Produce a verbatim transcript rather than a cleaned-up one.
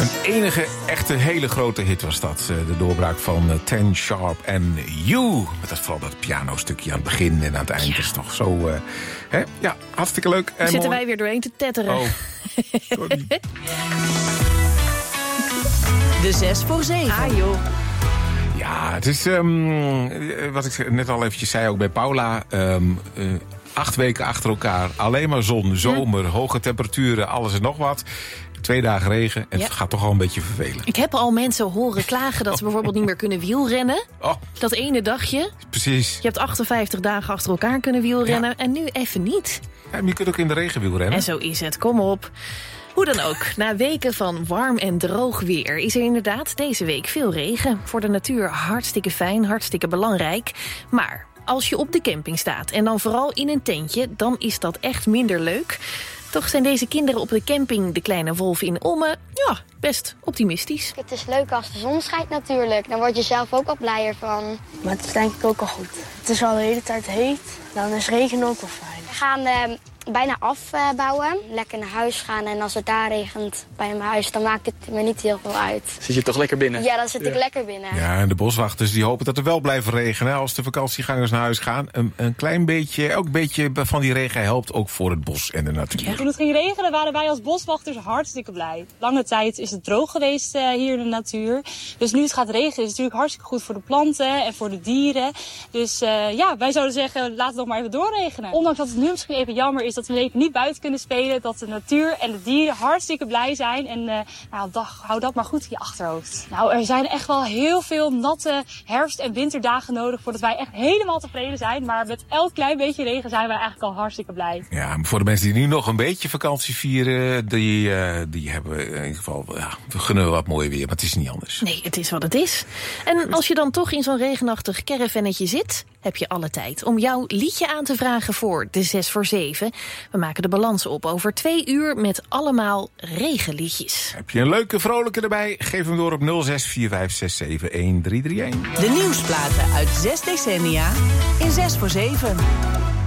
Een enige echte hele grote hit was dat. De doorbraak van Ten Sharp en You. Met dat, vooral dat pianostukje aan het begin en aan het eind. Ja. Is toch zo... Uh, hè? Ja, hartstikke leuk. En zitten mooi. wij weer doorheen te tetteren. Oh, sorry. De zes voor zeven. Ah joh. Ja, het is... Um, wat ik net al eventjes zei, ook bij Paula... Um, uh, acht weken achter elkaar. Alleen maar zon, zomer, hm. hoge temperaturen, alles en nog wat. Twee dagen regen en ja. het gaat toch al een beetje vervelen. Ik heb al mensen horen klagen dat ze bijvoorbeeld niet meer kunnen wielrennen. Oh. Dat ene dagje. Precies. Je hebt achtenvijftig dagen achter elkaar kunnen wielrennen ja. en nu even niet. Ja, maar je kunt ook in de regen wielrennen. En zo is het, kom op. Hoe dan ook, na weken van warm en droog weer is er inderdaad deze week veel regen. Voor de natuur hartstikke fijn, hartstikke belangrijk. Maar als je op de camping staat en dan vooral in een tentje, dan is dat echt minder leuk. Toch zijn deze kinderen op de camping De Kleine Wolf in Ommen ja, best optimistisch. Het is leuk als de zon schijnt natuurlijk. Dan word je zelf ook al blijer van. Maar het is denk ik ook al goed. Het is al de hele tijd heet, dan is regen ook wel fijn. We gaan uh, bijna afbouwen, lekker naar huis gaan. En als het daar regent bij mijn huis, dan maakt het me niet heel veel uit. Zit je toch lekker binnen? Ja, dan zit ja. ik lekker binnen. Ja, en de boswachters die hopen dat er wel blijft regenen als de vakantiegangers naar huis gaan. Een, een klein beetje, ook een beetje van die regen helpt ook voor het bos en de natuur. Ja. Toen het ging regenen waren wij als boswachters hartstikke blij. Lange tijd is het droog geweest uh, hier in de natuur. Dus nu het gaat regenen is het natuurlijk hartstikke goed voor de planten en voor de dieren. Dus uh, ja, wij zouden zeggen, laat het nog maar even doorregenen. Ondanks dat het nu misschien even jammer is dat we even niet buiten kunnen spelen. Dat de natuur en de dieren hartstikke blij zijn. En uh, nou, dag, hou dat maar goed in je achterhoofd. Nou, er zijn echt wel heel veel natte herfst- en winterdagen nodig voordat wij echt helemaal tevreden zijn. Maar met elk klein beetje regen zijn wij eigenlijk al hartstikke blij. Ja, maar voor de mensen die nu nog een beetje vakantie vieren, die, uh, die hebben in ieder geval, ja, we gunnen wat mooi weer, maar het is niet anders. Nee, het is wat het is. En als je dan toch in zo'n regenachtig caravannetje zit, heb je alle tijd om jouw liedje aan te vragen voor de zes voor zeven. We maken de balans op over twee uur met allemaal regenliedjes. Heb je een leuke, vrolijke erbij? Geef hem door op nul zes vier vijf zes zeven een drie drie een. De nieuwsplaten uit zes decennia in zes voor zeven.